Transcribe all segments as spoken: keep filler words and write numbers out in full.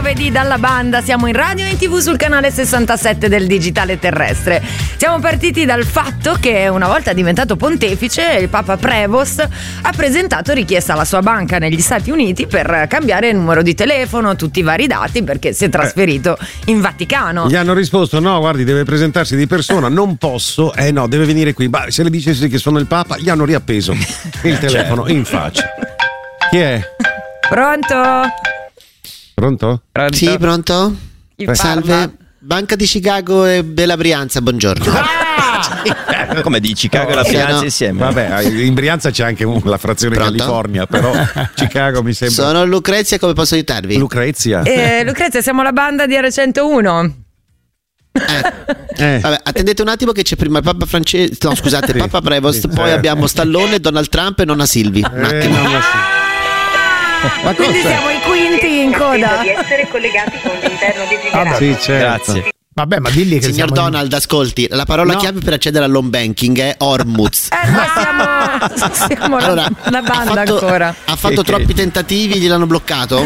giovedì dalla banda, siamo in radio e in tv sul canale sessantasette del digitale terrestre. Siamo partiti dal fatto che una volta diventato pontefice, il Papa Prevost ha presentato richiesta alla sua banca negli Stati Uniti per cambiare il numero di telefono, tutti i vari dati, perché si è trasferito in Vaticano. Gli hanno risposto: no, guardi, deve presentarsi di persona, non posso, eh no, deve venire qui. Bah, se le dicessi che sono il Papa, gli hanno riappeso il telefono in faccia. Chi è? Pronto? Pronto? Pronto? Sì, pronto? Chi Salve, parla? Banca di Chicago e della Brianza, buongiorno. Ah! Come di Chicago e la Brianza no. insieme? Vabbè, in Brianza c'è anche un- la frazione Pronto? California, però Chicago mi sembra. Sono Lucrezia, come posso aiutarvi? Lucrezia. Eh, Lucrezia, siamo la banda di R centouno. Eh. Eh. Vabbè, attendete un attimo che c'è prima il Papa Francesco, no scusate, Sì. Papa Prevost, Sì. poi Eh. abbiamo Stallone, Donald Trump e nonna Silvi. Un Eh, attimo. no, ma sì. Ma Quindi cos'è? siamo i quinti in coda. di essere collegati con l'interno desiderato. Sì, certo. Grazie. Vabbè, ma digli che Signor siamo in- Donald, ascolti, la parola No. chiave per accedere all'home banking è Ormuz. Eh, noi siamo, siamo la- Allora, la, banda ha fatto, ancora. ha fatto Sì. troppi tentativi, gliel'hanno bloccato?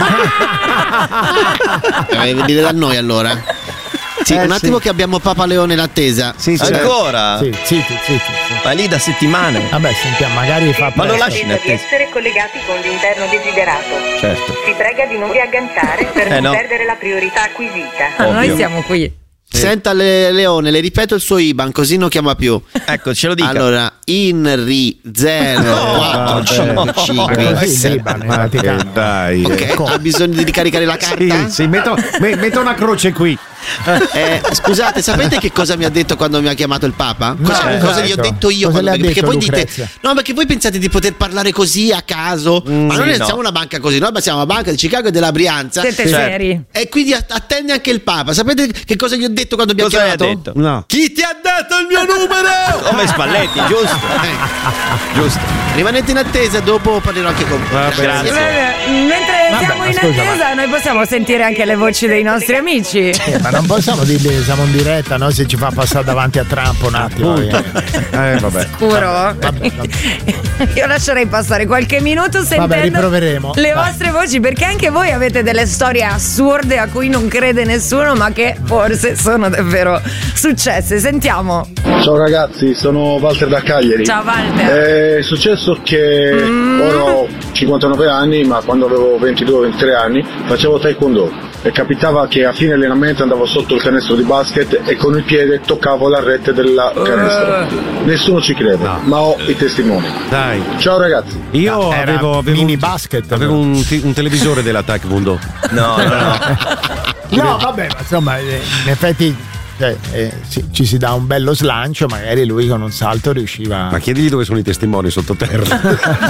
eh, venire da noi allora. Sì, Eh, un attimo sì. che abbiamo Papa Leone in attesa. Sì, certo. Ancora? Sì, sì, sì, sì, sì. Ma lì da settimane. Vabbè, sentiamo, magari fa Ma lo presto. lasci in Attesa di attesa. essere collegati con l'interno desiderato. Certo. Si prega di non riagganciare per Eh, non no. perdere la priorità acquisita. Ah, noi ovvio. siamo qui. Senta Le- Leone, le ripeto il suo I B A N così non chiama più. Ecco, ce lo dica. Allora, INRI zero quattro cinque cinque Ma così, sette. Liban, in Ma che Vaticano. dai. Ok, ha bisogno di ricaricare la carta? Sì, sì, metto, me- metto una croce qui. Eh, scusate, sapete che cosa mi ha detto quando mi ha chiamato il Papa? Cosa, No, cosa gli ho ecco. detto io? Cosa quando- le ha perché detto voi dite, Lucrezia? no, perché voi pensate di poter parlare così a caso, ma noi sì, non no. siamo una banca così, noi siamo una banca di Chicago e della Brianza. Siete Certo. seri? E quindi att- attende anche il Papa. Sapete che cosa gli ho detto quando mi ha Cosa hai chiamato? detto? No. Chi ti ha dato il mio numero? Come Spalletti, giusto? Eh, Giusto. rimanete in attesa, dopo parlerò anche con voi. Vabbè. Grazie. Eh, Mentre Vabbè, siamo ma in scusa, attesa, noi possiamo sentire anche le voci dei nostri amici. Eh, ma non possiamo dirgli che siamo in diretta, no? Se ci fa passare davanti a Trump un attimo. Appunto. eh. Eh, vabbè. Sicuro? vabbè, Io lascerei passare qualche minuto sentendo Vabbè, riproveremo. le Vai. vostre voci, perché anche voi avete delle storie assurde a cui non crede nessuno, ma che forse sono davvero successe. Sentiamo. Ciao ragazzi, sono Walter da Cagliari. Ciao Walter. È successo che ora ho cinquantanove anni, ma quando avevo ventidue ventitré anni facevo taekwondo e capitava che a fine allenamento andavo sotto il canestro di basket e con il piede toccavo la rete della canestro. Nessuno ci crede, ma ho i testimoni. Dai. Ciao ragazzi. Io Era avevo, avevo mini un, basket. avevo un, ti- un televisore della Taekwondo. No, no, no. No, vabbè, ma insomma, eh, in effetti cioè, eh, sì, ci si dà un bello slancio, magari lui con un salto riusciva. Ma chiedigli dove sono i testimoni sottoterra.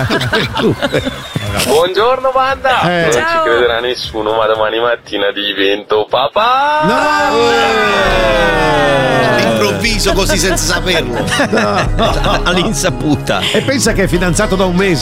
Buongiorno banda, Eh. non Ciao. ci crederà nessuno, ma domani mattina divento papà. All'improvviso, così senza saperlo. All'insaputa. E pensa che è fidanzato da un mese.